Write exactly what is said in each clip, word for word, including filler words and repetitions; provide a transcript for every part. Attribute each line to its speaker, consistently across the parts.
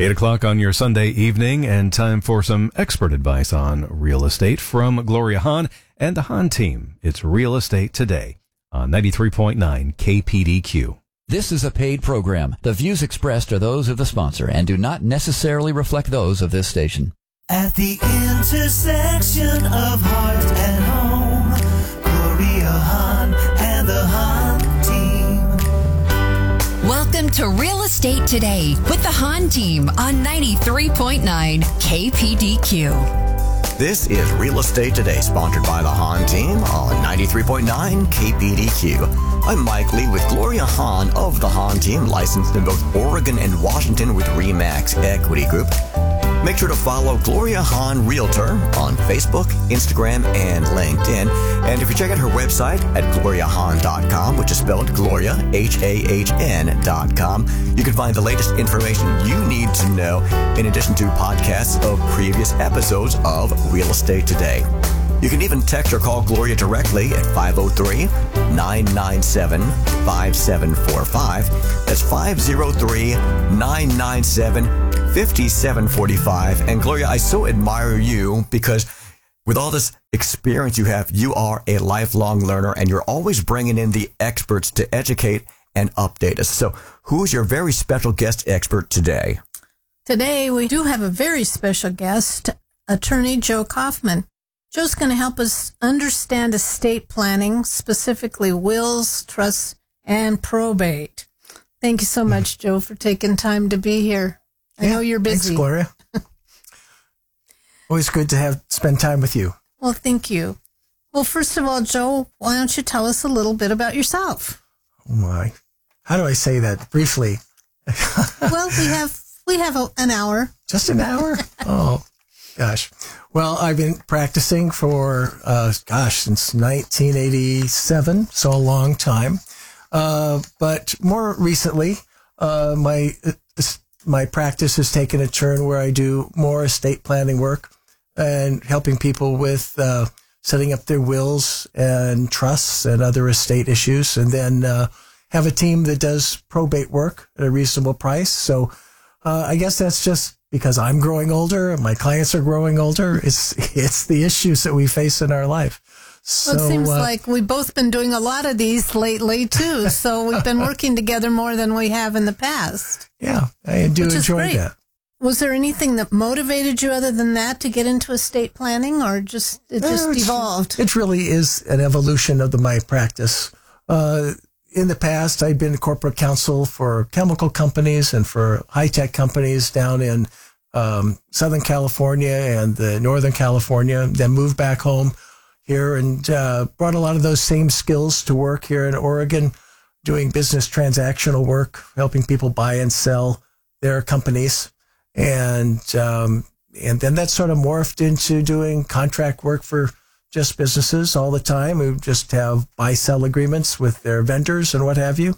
Speaker 1: eight o'clock on your Sunday evening, and time for some expert advice on real estate from Gloria Hahn and the Hahn team. It's Real Estate Today on ninety-three point nine K P D Q.
Speaker 2: This is a paid program. The views expressed are those of the sponsor and do not necessarily reflect those of this station.
Speaker 3: At the intersection of heart and home, Gloria Hahn and the Hahn team.
Speaker 4: Welcome to Real Estate Today with the Hahn team on ninety-three point nine K P D Q.
Speaker 5: This is Real Estate Today, sponsored by the Hahn team on ninety-three point nine K P D Q. I'm Mike Lee with Gloria Hahn of the Hahn team, licensed in both Oregon and Washington with RE/MAX Equity Group. Make sure to follow Gloria Hahn Realtor on Facebook, Instagram, and LinkedIn. And if you check out her website at gloria hahn dot com, which is spelled Gloria, H A H N dot com, you can find the latest information you need to know, in addition to podcasts of previous episodes of Real Estate Today. You can even text or call Gloria directly at five oh three, nine nine seven, five seven four five. That's five oh three, nine nine seven, five seven four five. And Gloria, I so admire you because with all this experience you have, you are a lifelong learner and you're always bringing in the experts to educate and update us. So who is your very special guest expert today?
Speaker 6: Today we do have a very special guest, Attorney Joe Kaufman. Joe's going to help us understand estate planning, specifically wills, trusts, and probate. Thank you so much, Joe, for taking time to be here. I yeah, know you're busy.
Speaker 7: Thanks, Gloria. Always good to have spend time with you.
Speaker 6: Well, thank you. Well, first of all, Joe, why don't you tell us a little bit about yourself?
Speaker 7: Oh, my. How do I say that briefly?
Speaker 6: Well, we have we have a, an hour.
Speaker 7: Just an hour? Oh, gosh. Well, I've been practicing for, uh, gosh, since nineteen eighty-seven, so a long time. Uh, but more recently, uh, my my practice has taken a turn where I do more estate planning work and helping people with uh, setting up their wills and trusts and other estate issues, and then uh, have a team that does probate work at a reasonable price. So uh, I guess that's just because I'm growing older and my clients are growing older. It's it's the issues that we face in our life. So,
Speaker 6: well, it seems
Speaker 7: uh,
Speaker 6: like we've both been doing a lot of these lately, too. So we've been working together more than we have in the past.
Speaker 7: Yeah, I do
Speaker 6: Which
Speaker 7: enjoy
Speaker 6: is great.
Speaker 7: that.
Speaker 6: Was there anything that motivated you other than that to get into estate planning, or just it just
Speaker 7: Uh, it's-
Speaker 6: evolved?
Speaker 7: It really is an evolution of the, my practice. Uh, in the past, I'd been corporate counsel for chemical companies and for high-tech companies down in um, Southern California and the Northern California, then moved back home here and uh, brought a lot of those same skills to work here in Oregon, doing business transactional work, helping people buy and sell their companies. And um, and then that sort of morphed into doing contract work for just businesses all the time who just have buy-sell agreements with their vendors and what have you.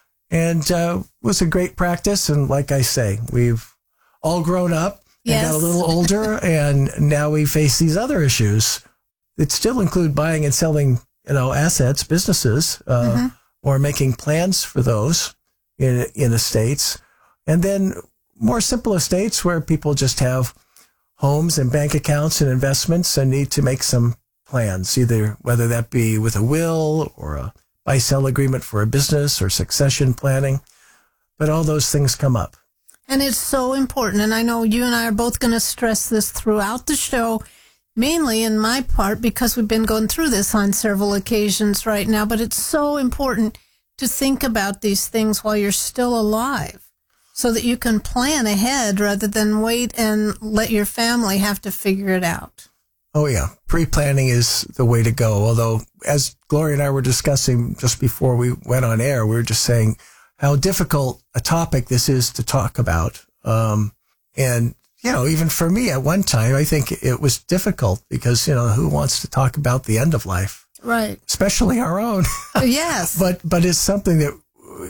Speaker 7: And uh, it was a great practice. And like I say, we've all grown up and
Speaker 6: Yes.
Speaker 7: got a little older, and now we face these other issues that still include buying and selling, you know, assets, businesses, uh,
Speaker 6: Mm-hmm.
Speaker 7: or making plans for those in in estates. And then more simple estates where people just have homes and bank accounts and investments and need to make some plans, either whether that be with a will or a buy-sell agreement for a business or succession planning. But all those things come up.
Speaker 6: And it's so important. And I know you and I are both going to stress this throughout the show, mainly in my part, because we've been going through this on several occasions right now. But it's so important to think about these things while you're still alive, so that you can plan ahead rather than wait and let your family have to figure it out.
Speaker 7: Oh, yeah. Pre-planning is the way to go. Although, as Gloria and I were discussing just before we went on air, we were just saying how difficult a topic this is to talk about. Um, and, you know, even for me at one time, I think it was difficult because, you know, who wants to talk about the end of life?
Speaker 6: Right.
Speaker 7: Especially our own.
Speaker 6: Yes.
Speaker 7: But, but it's something that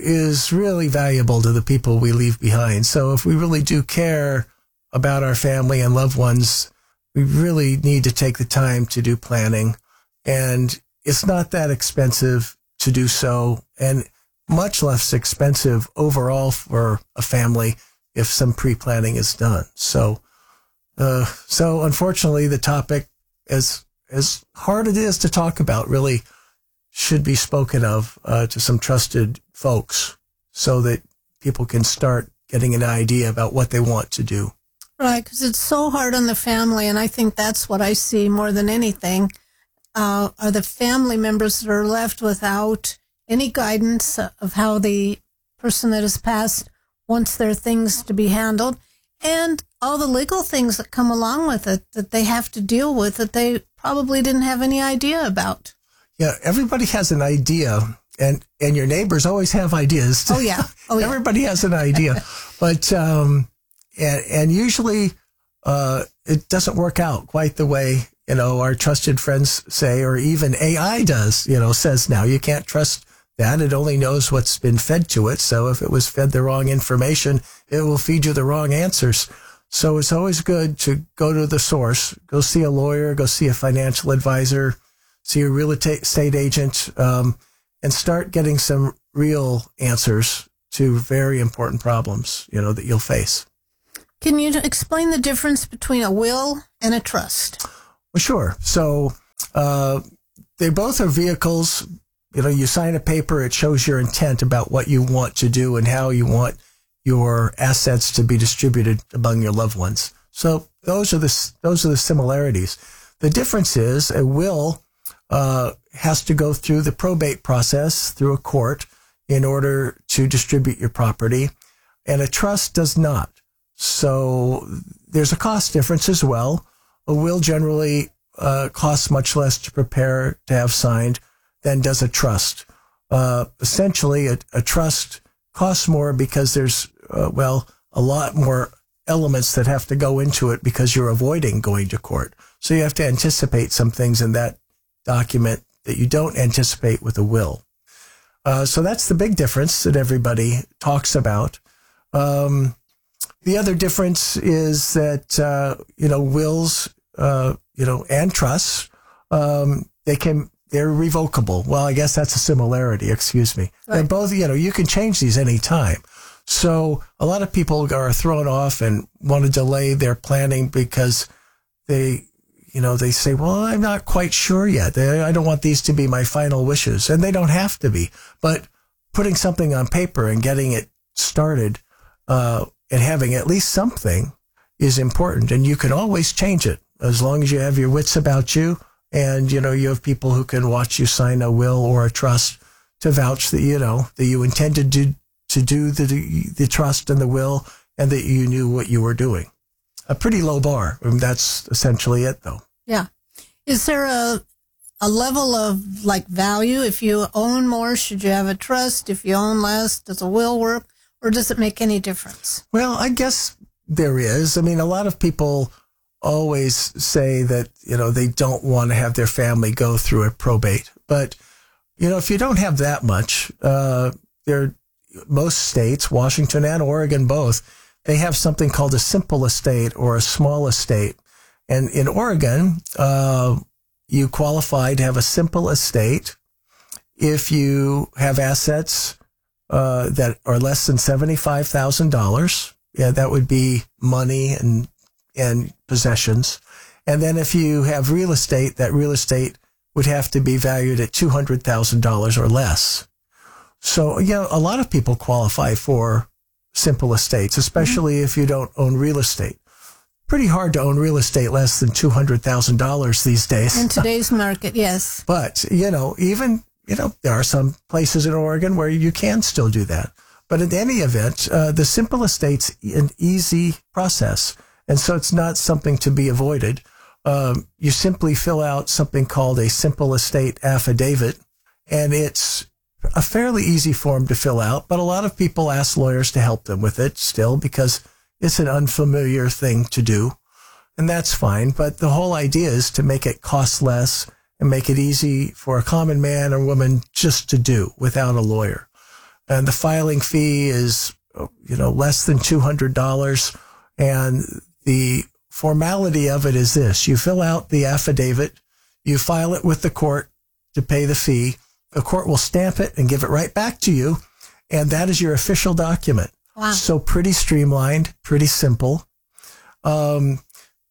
Speaker 7: is really valuable to the people we leave behind. So if we really do care about our family and loved ones, we really need to take the time to do planning. And it's not that expensive to do so, and much less expensive overall for a family if some pre-planning is done. So, uh, so unfortunately, the topic, as as hard it is to talk about, really should be spoken of uh, to some trusted folks, so that people can start getting an idea about what they want to do.
Speaker 6: Right, because it's so hard on the family, and I think that's what I see more than anything, uh, are the family members that are left without any guidance of how the person that has passed wants their things to be handled, and all the legal things that come along with it that they have to deal with that they probably didn't have any idea about.
Speaker 7: Yeah, everybody has an idea, and, and your neighbors always have ideas.
Speaker 6: Oh, yeah. Oh, yeah.
Speaker 7: Everybody has an idea. But, um, and, and usually uh, it doesn't work out quite the way, you know, our trusted friends say, or even A I does, you know, says now. You can't trust that. It only knows what's been fed to it. So if it was fed the wrong information, it will feed you the wrong answers. So it's always good to go to the source, go see a lawyer, go see a financial advisor, see a real estate agent, um, and start getting some real answers to very important problems, you know, that you'll face.
Speaker 6: Can you explain the difference between a will and a trust?
Speaker 7: Well, sure. So uh, they both are vehicles. You know, you sign a paper, it shows your intent about what you want to do and how you want your assets to be distributed among your loved ones. So those are the those are the similarities. The difference is a will uh, has to go through the probate process through a court in order to distribute your property, and a trust does not. So there's a cost difference as well. A will generally uh, costs much less to prepare to have signed than does a trust. Uh, essentially, a, a trust costs more because there's, uh, well, a lot more elements that have to go into it because you're avoiding going to court. So you have to anticipate some things in that document that you don't anticipate with a will. Uh, so that's the big difference that everybody talks about. Um, the other difference is that, uh, you know, wills, uh, you know, and trusts, um, they can, they're revocable. Well, I guess that's a similarity. Excuse me. Right. They're both, you know, you can change these anytime. So a lot of people are thrown off and want to delay their planning because they, you know, they say, well, I'm not quite sure yet. They, I don't want these to be my final wishes. And they don't have to be. But putting something on paper and getting it started uh, and having at least something is important. And you can always change it as long as you have your wits about you. And, you know, you have people who can watch you sign a will or a trust to vouch that, you know, that you intended to, to do the, the trust and the will and that you knew what you were doing. A pretty low bar. I mean, that's essentially it, though.
Speaker 6: Yeah. Is there a, a level of, like, value? If you own more, should you have a trust? If you own less, does a will work? Or does it make any difference?
Speaker 7: Well, I guess there is. I mean, a lot of people always say that, you know, they don't want to have their family go through a probate. But, you know, if you don't have that much, uh, there, most states, Washington and Oregon both, they have something called a simple estate or a small estate. And in Oregon, uh, you qualify to have a simple estate if you have assets uh, that are less than seventy-five thousand dollars. Yeah, that would be money and and possessions. And then if you have real estate, that real estate would have to be valued at two hundred thousand dollars or less. So, you know, a lot of people qualify for simple estates, especially mm-hmm. if you don't own real estate. Pretty hard to own real estate less than two hundred thousand dollars these days.
Speaker 6: In today's market, yes.
Speaker 7: But, you know, even, you know, there are some places in Oregon where you can still do that. But in any event, uh, the simple estate's an easy process. And so it's not something to be avoided. Um, you simply fill out something called a simple estate affidavit, and it's a fairly easy form to fill out, but a lot of people ask lawyers to help them with it still because it's an unfamiliar thing to do, and that's fine. But the whole idea is to make it cost less and make it easy for a common man or woman just to do without a lawyer. And the filing fee is, you know, less than two hundred dollars, and the formality of it is this. You fill out the affidavit, you file it with the court to pay the fee. The court will stamp it and give it right back to you, and that is your official document.
Speaker 6: Wow.
Speaker 7: So pretty streamlined, pretty simple. Um,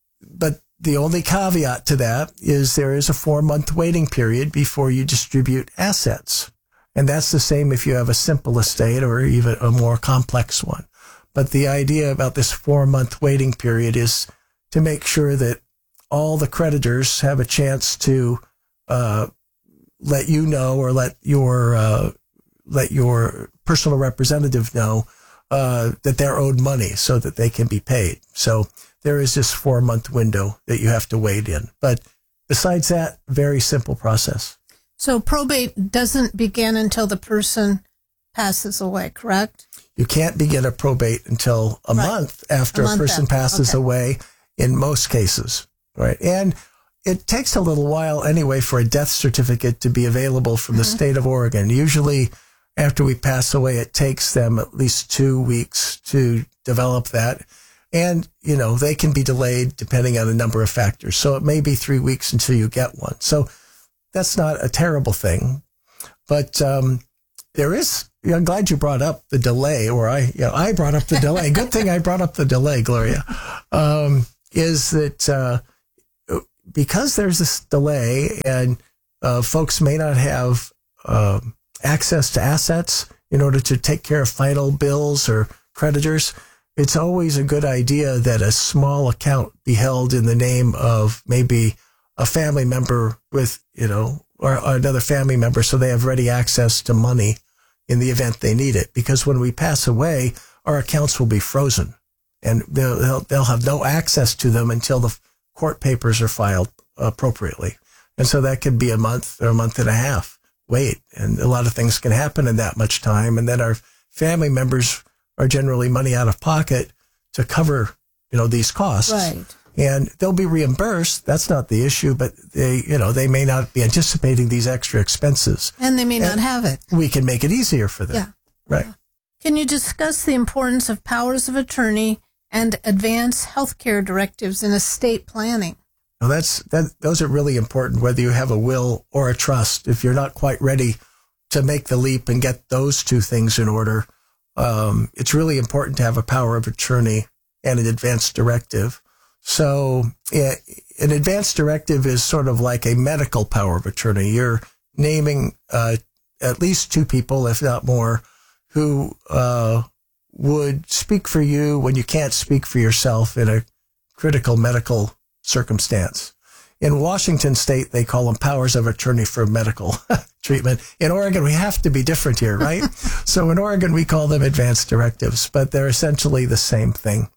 Speaker 7: but the only caveat to that is there is a four-month waiting period before you distribute assets. And that's the same if you have a simple estate or even a more complex one. But the idea about this four-month waiting period is to make sure that all the creditors have a chance to uh, let you know or let your uh, let your personal representative know uh, that they're owed money so that they can be paid. So there is this four-month window that you have to wait in. But besides that, very simple process.
Speaker 6: So probate doesn't begin until the person passes away, correct?
Speaker 7: You can't begin a probate until a
Speaker 6: Right.
Speaker 7: month after
Speaker 6: A
Speaker 7: a,
Speaker 6: month
Speaker 7: person
Speaker 6: after,
Speaker 7: passes
Speaker 6: okay.
Speaker 7: away in most cases, right? And it takes a little while anyway for a death certificate to be available from the
Speaker 6: Mm-hmm.
Speaker 7: state of Oregon. Usually after we pass away, it takes them at least two weeks to develop that. And, you know, they can be delayed depending on a number of factors. So it may be three weeks until you get one. So that's not a terrible thing. But um, there is, I'm glad you brought up the delay, or I, you know, I brought up the delay. Good thing I brought up the delay, Gloria, um, is that uh, because there's this delay and uh, folks may not have um, access to assets in order to take care of final bills or creditors, it's always a good idea that a small account be held in the name of maybe a family member with, you know, or another family member so they have ready access to money in the event they need it. Because when we pass away, our accounts will be frozen and they'll, they'll, they'll have no access to them until the court papers are filed appropriately. And so that could be a month or a month and a half wait. And a lot of things can happen in that much time. And then our family members are generally money out of pocket to cover, you know, these costs.
Speaker 6: Right.
Speaker 7: And they'll be reimbursed. That's not the issue, but they, you know, they may not be anticipating these extra expenses.
Speaker 6: And they may not
Speaker 7: And
Speaker 6: have it.
Speaker 7: We can make it easier for them.
Speaker 6: Yeah.
Speaker 7: Right.
Speaker 6: Can you discuss the importance of powers of attorney and advance healthcare directives in estate planning?
Speaker 7: Now that's, that, those are really important, whether you have a will or a trust. If you're not quite ready to make the leap and get those two things in order, um, it's really important to have a power of attorney and an advance directive. So yeah, an advance directive is sort of like a medical power of attorney. You're naming uh, at least two people, if not more, who uh, would speak for you when you can't speak for yourself in a critical medical circumstance. In Washington state, they call them powers of attorney for medical treatment. In Oregon, we have to be different here, right? So in Oregon, we call them advance directives, but they're essentially the same thing.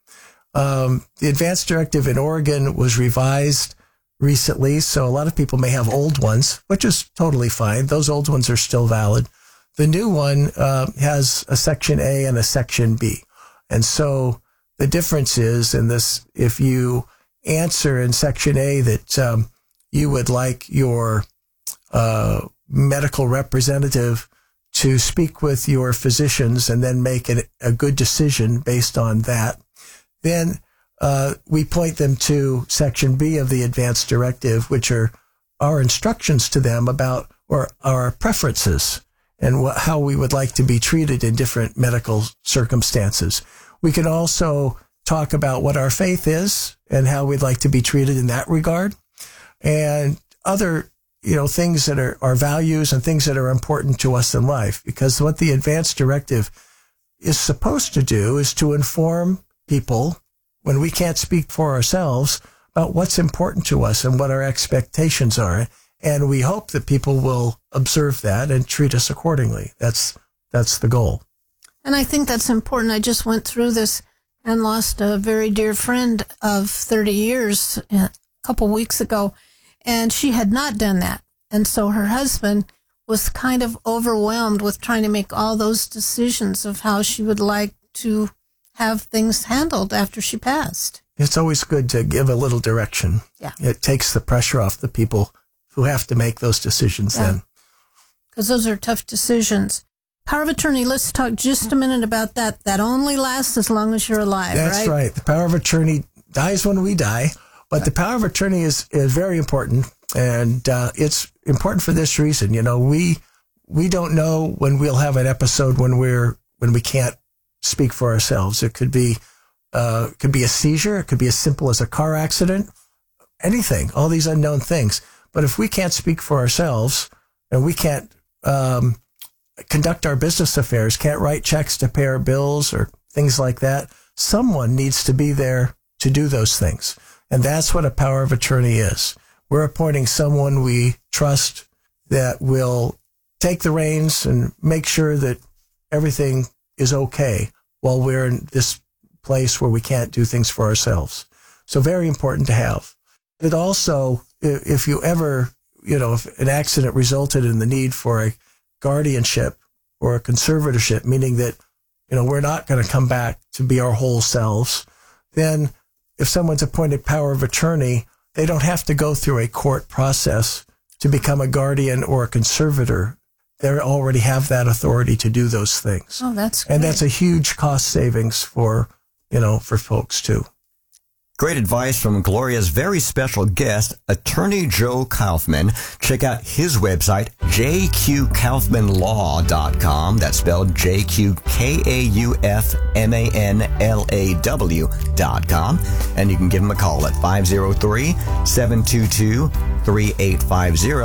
Speaker 7: Um, the advance directive in Oregon was revised recently, so a lot of people may have old ones, which is totally fine. Those old ones are still valid. The new one uh, has a section A and a section B. And so the difference is in this, if you answer in section A that um, you would like your uh, medical representative to speak with your physicians and then make it a good decision based on that, then uh, we point them to section B of the advance directive, which are our instructions to them about or our preferences and wh- how we would like to be treated in different medical circumstances. We can also talk about what our faith is and how we'd like to be treated in that regard, and other, you know, things that are our values and things that are important to us in life. Because what the advance directive is supposed to do is to inform people when we can't speak for ourselves about what's important to us and what our expectations are. And we hope that people will observe that and treat us accordingly. That's, that's the goal.
Speaker 6: And I think that's important. I just went through this and lost a very dear friend of thirty years a couple weeks ago, and she had not done that. And so her husband was kind of overwhelmed with trying to make all those decisions of how she would like to have things handled after she passed.
Speaker 7: It's always good to give a little direction.
Speaker 6: Yeah.
Speaker 7: It takes the pressure off the people who have to make those decisions
Speaker 6: Yeah.
Speaker 7: then.
Speaker 6: Because those are tough decisions. Power of attorney, let's talk just a minute about that. That only lasts as long as you're alive,
Speaker 7: That's
Speaker 6: right?
Speaker 7: right. The power of attorney dies when we die, but the power of attorney is, is very important. And uh, it's important for this reason. You know, we we don't know when we'll have an episode when we're when we can't speak for ourselves. It could be, uh, it could be a seizure. It could be as simple as a car accident, anything, all these unknown things. But if we can't speak for ourselves and we can't, um, conduct our business affairs, can't write checks to pay our bills or things like that, someone needs to be there to do those things. And that's what a power of attorney is. We're appointing someone we trust that will take the reins and make sure that everything is okay while we're in this place where we can't do things for ourselves. So very important to have. It also, if you ever, you know, if an accident resulted in the need for a guardianship or a conservatorship, meaning that, you know, we're not going to come back to be our whole selves, then if someone's appointed power of attorney, they don't have to go through a court process to become a guardian or a conservator. They already have that authority to do those things.
Speaker 6: Oh, that's great.
Speaker 7: And that's a huge cost savings for, you know, for folks too.
Speaker 5: Great advice from Gloria's very special guest, Attorney Joe Kaufman. Check out his website, j q kaufman law dot com. That's spelled J Q K A U F M A N L A W dot com. And you can give him a call at five oh three, seven two two, three eight five zero.